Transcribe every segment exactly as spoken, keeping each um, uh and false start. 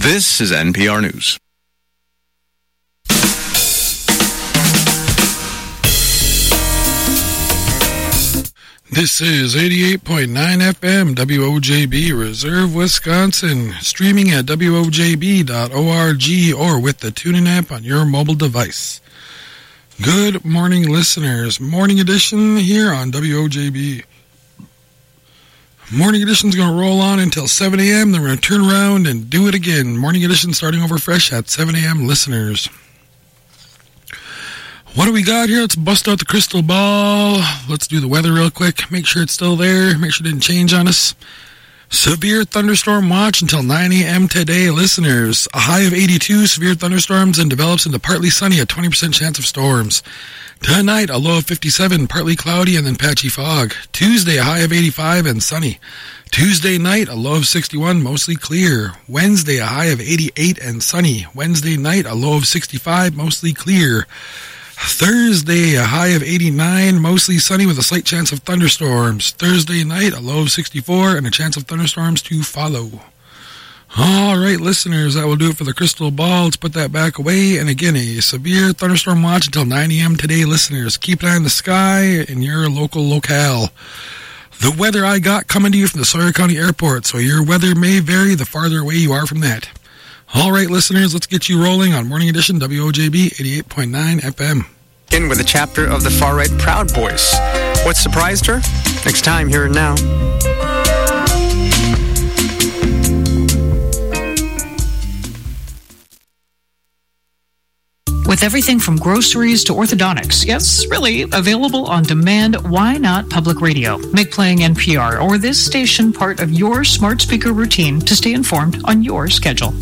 This is N P R News. This is eighty-eight point nine F M W O J B, Reserve, Wisconsin, streaming at W O J B dot org or with the TuneIn app on your mobile device. Good morning, listeners. Morning edition here on W O J B. Morning edition is going to roll on until seven a.m. Then we're going to turn around and do it again. Morning edition starting over fresh at seven a.m. listeners. What do we got here? Let's bust out the crystal ball. Let's do the weather real quick. Make sure it's still there. Make sure it didn't change on us. Severe thunderstorm watch until nine a.m. today, listeners. A high of eighty-two, severe thunderstorms, and develops into partly sunny, a twenty percent chance of storms. Tonight, a low of fifty-seven, partly cloudy, and then patchy fog. Tuesday, a high of eighty-five and sunny. Tuesday night, a low of sixty-one, mostly clear. Wednesday, a high of eighty-eight and sunny. Wednesday night, a low of sixty-five, mostly clear. Thursday, a high of eighty-nine, mostly sunny with a slight chance of thunderstorms. Thursday night, a low of sixty-four and a chance of thunderstorms to follow. All right, listeners, that will do it for the crystal ball. Let's put that back away. And again, a severe thunderstorm watch until nine a.m. today, listeners. Keep an eye on the sky in your local locale. The weather I got coming to you from the Sawyer County Airport, so your weather may vary the farther away you are from that. All right, listeners, let's get you rolling on Morning Edition W O J B eighty-eight point nine F M. In with a chapter of the far-right Proud Boys. What surprised her? Next time, here and now. With everything from groceries to orthodontics, yes, really, available on demand, why not public radio? Make playing N P R or this station part of your smart speaker routine to stay informed on your schedule.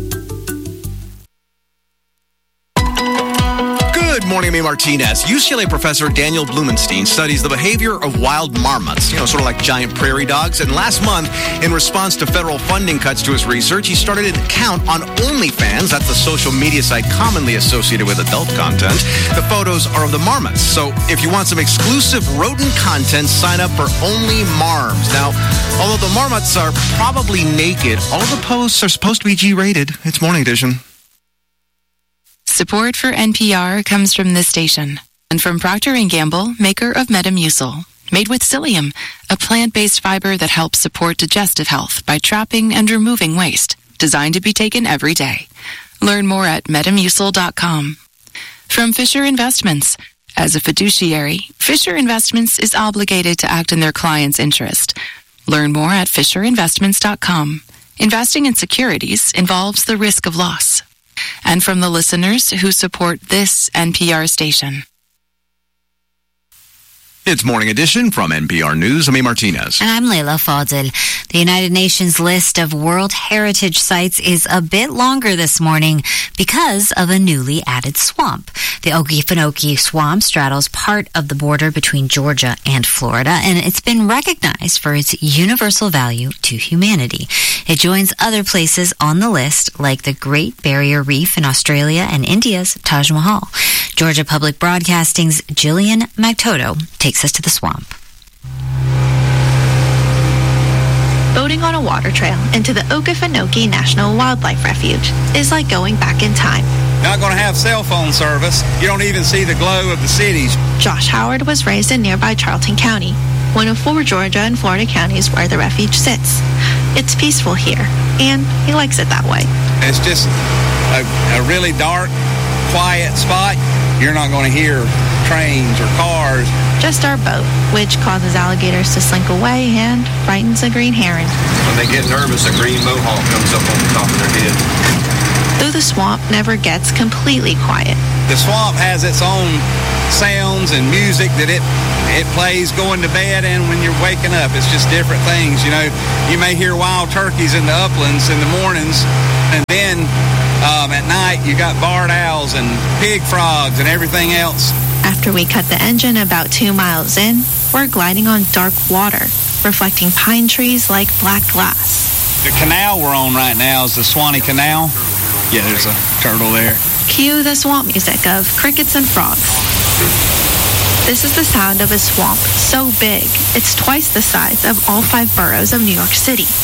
Good morning, I'm A. Martinez. U C L A professor Daniel Blumenstein studies the behavior of wild marmots, you know, sort of like giant prairie dogs. And last month, in response to federal funding cuts to his research, he started an account on OnlyFans. That's the social media site commonly associated with adult content. The photos are of the marmots. So if you want some exclusive rodent content, sign up for Only Marms. Now, although the marmots are probably naked, all the posts are supposed to be G-rated. It's Morning Edition. Support for N P R comes from this station and from Procter and Gamble, maker of Metamucil, made with psyllium, a plant-based fiber that helps support digestive health by trapping and removing waste, designed to be taken every day. Learn more at metamucil dot com. From Fisher Investments. As a fiduciary, Fisher Investments is obligated to act in their client's interest. Learn more at fisher investments dot com. Investing in securities involves the risk of loss. And from the listeners who support this N P R station. It's Morning Edition from N P R News. I'm A. Martinez. And I'm Leila Fadel. The United Nations list of World Heritage Sites is a bit longer this morning because of a newly added swamp. The Okefenokee Swamp straddles part of the border between Georgia and Florida, and it's been recognized for its universal value to humanity. It joins other places on the list, like the Great Barrier Reef in Australia and India's Taj Mahal. Georgia Public Broadcasting's Jillian Magtoto takes us to the swamp. Boating on a water trail into the Okefenokee National Wildlife Refuge is like going back in time. Not going to have cell phone service. You don't even see the glow of the cities. Josh Howard was raised in nearby Charlton County, one of four Georgia and Florida counties where the refuge sits. It's peaceful here, and he likes it that way. It's just a, a really dark, quiet spot. You're not going to hear trains or cars. Just our boat, which causes alligators to slink away and frightens a green heron. When they get nervous, a green mohawk comes up on the top of their head. Though the swamp never gets completely quiet. The swamp has its own sounds and music that it it plays going to bed and when you're waking up. It's just different things. You know, you may hear wild turkeys in the uplands in the mornings, and then um, at night you got barred owls and pig frogs and everything else. After we cut the engine about two miles in, we're gliding on dark water, reflecting pine trees like black glass. The canal we're on right now is the Swanee Canal. Yeah, there's a turtle there. Cue the swamp music of crickets and frogs. This is the sound of a swamp so big, it's twice the size of all five boroughs of New York City.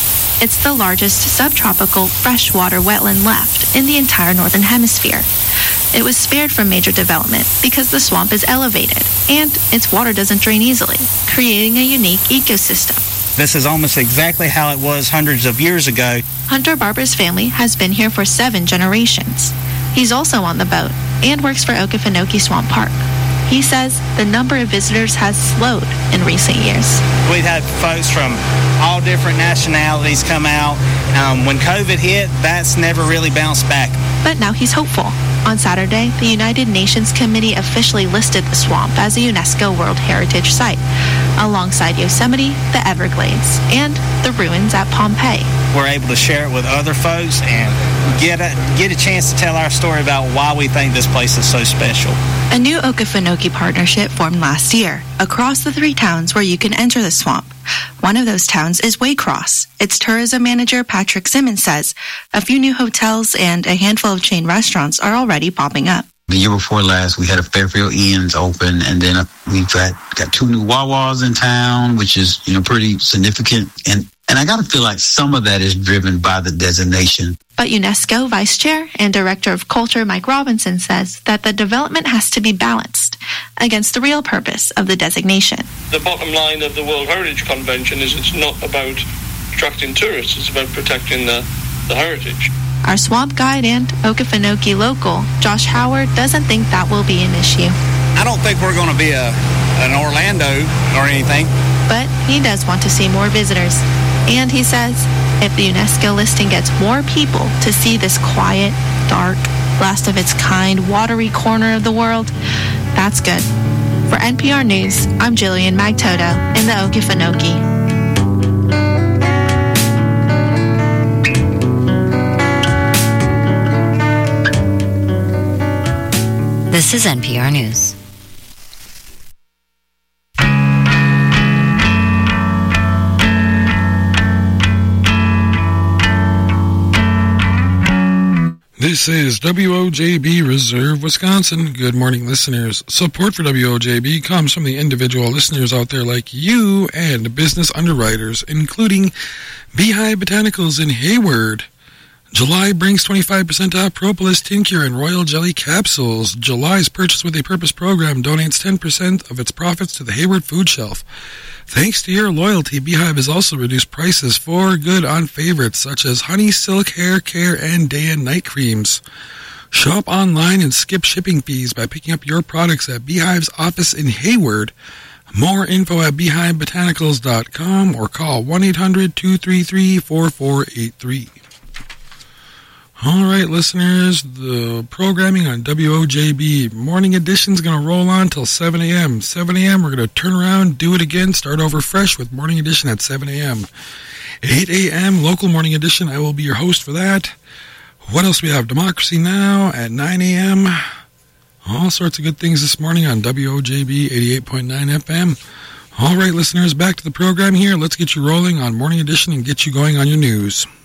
It's the largest subtropical freshwater wetland left in the entire northern hemisphere. It was spared from major development because the swamp is elevated and its water doesn't drain easily, creating a unique ecosystem. This is almost exactly how it was hundreds of years ago. Hunter Barber's family has been here for seven generations. He's also on the boat and works for Okefenokee Swamp Park. He says the number of visitors has slowed in recent years. We've had folks from all different nationalities come out. Um, when COVID hit, that's never really bounced back. But now he's hopeful. On Saturday, the United Nations Committee officially listed the swamp as a UNESCO World Heritage Site, alongside Yosemite, the Everglades, and the ruins at Pompeii. We're able to share it with other folks and get a, get a chance to tell our story about why we think this place is so special. A new Okefenokee partnership formed last year across the three towns where you can enter the swamp. One of those towns is Waycross. Its tourism manager, Patrick Simmons, says a few new hotels and a handful of chain restaurants are already popping up. The year before last, we had a Fairfield Inns open, and then we've got, got two new Wawas in town, which is, you know, pretty significant. And and I got to feel like some of that is driven by the designation. But UNESCO Vice Chair and Director of Culture Mike Robinson says that the development has to be balanced against the real purpose of the designation. The bottom line of the World Heritage Convention is it's not about attracting tourists, it's about protecting the, the heritage. Our swamp guide and Okefenokee local, Josh Howard, doesn't think that will be an issue. I don't think we're going to be a an Orlando or anything. But he does want to see more visitors. And he says if the UNESCO listing gets more people to see this quiet, dark, last of its kind, watery corner of the world, that's good. For N P R News, I'm Jillian Magtoto in the Okefenokee. This is N P R News. This is W O J B Reserve, Wisconsin. Good morning, listeners. Support for W O J B comes from the individual listeners out there like you and business underwriters, including Beehive Botanicals in Hayward. July brings twenty-five percent off Propolis Tincture and Royal Jelly Capsules. July's Purchase with a Purpose program donates ten percent of its profits to the Hayward Food Shelf. Thanks to your loyalty, Beehive has also reduced prices for good on favorites such as Honey Silk Hair Care and Day and Night Creams. Shop online and skip shipping fees by picking up your products at Beehive's office in Hayward. More info at beehive botanicals dot com or call one eight hundred two three three four four eight three. All right, listeners, the programming on W O J B Morning Edition is going to roll on till seven a.m. seven a.m., we're going to turn around, do it again, start over fresh with Morning Edition at seven a.m. eight a.m. Local Morning Edition, I will be your host for that. What else we have? Democracy Now! At nine a.m. All sorts of good things this morning on W O J B eighty-eight point nine F M. All right, listeners, back to the program here. Let's get you rolling on Morning Edition and get you going on your news.